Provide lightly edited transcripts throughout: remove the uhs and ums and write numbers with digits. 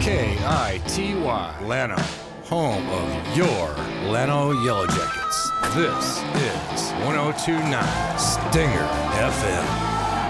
KITY, Llano, home of your Llano Yellow Jackets. This is 102.9 Stinger FM.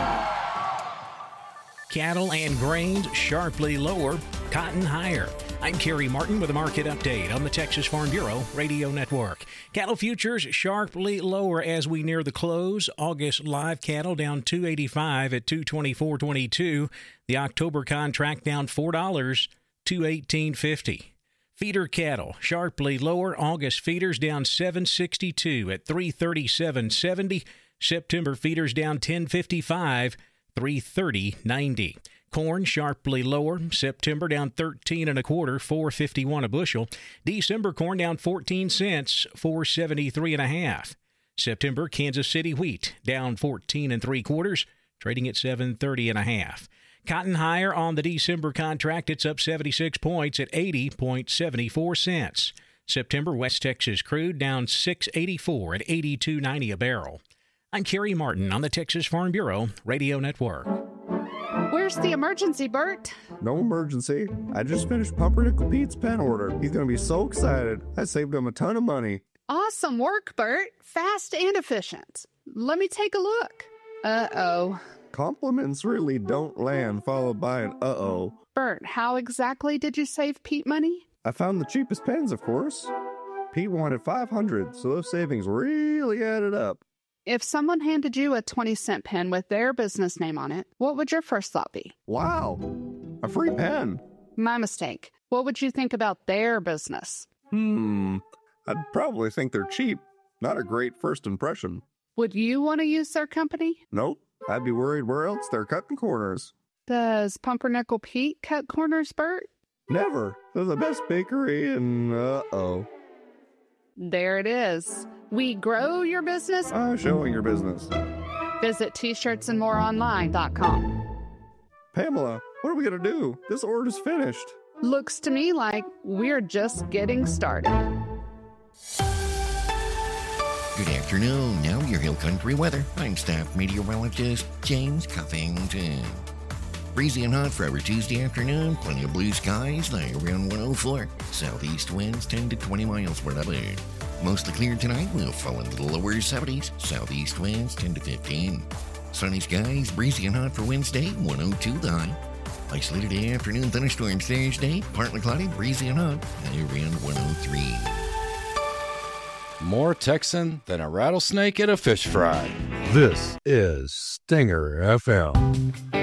Cattle and grains sharply lower, cotton higher. I'm Kerry Martin with a market update on the Texas Farm Bureau Radio Network. Cattle futures sharply lower as we near the close. August live cattle down $2.85 at $224.22. The October contract down $4, $218.50. Feeder cattle sharply lower. August feeders down $7.62 at $337.70. September feeders down $10.55. $330.90. Corn sharply lower. September down 13 1/4, $4.51 a bushel. December corn down 14 cents, $4.73 1/2. September Kansas City wheat down 14 3/4, trading at $7.30 1/2. Cotton higher on the December contract. It's up 76 points at 80.74 cents. September West Texas crude down $6.84 at $82.90 a barrel. I'm Kerry Martin on the Texas Farm Bureau Radio Network. Where's the emergency, Bert? No emergency. I just finished Pumpernickel Pete's pen order. He's going to be so excited. I saved him a ton of money. Awesome work, Bert. Fast and efficient. Let me take a look. Uh-oh. Compliments really don't land followed by an uh-oh. Bert, how exactly did you save Pete money? I found the cheapest pens, of course. Pete wanted $500, so those savings really added up. If someone handed you a 20-cent pen with their business name on it, what would your first thought be? Wow, a free pen. My mistake. What would you think about their business? I'd probably think they're cheap. Not a great first impression. Would you want to use their company? Nope. I'd be worried where else they're cutting corners. Does Pumpernickel Pete cut corners, Bert? Never. They're the best bakery and uh-oh. There it is. We grow your business. Showing your business. Visit tshirtsandmoreonline.com. Pamela, what are we going to do? This order's finished. Looks to me like we're just getting started. Good afternoon. Now your Hill Country weather. I'm staff meteorologist James Cuffington. Breezy and hot for our Tuesday afternoon. Plenty of blue skies, high around 104. Southeast winds 10 to 20 miles per hour. Mostly clear tonight. We'll fall into the lower 70s. Southeast winds 10 to 15. Sunny skies, breezy and hot for Wednesday, 102 the high. Isolated afternoon thunderstorms Thursday, partly cloudy, breezy and hot, high around 103. More Texan than a rattlesnake at a fish fry. This is Stinger FM.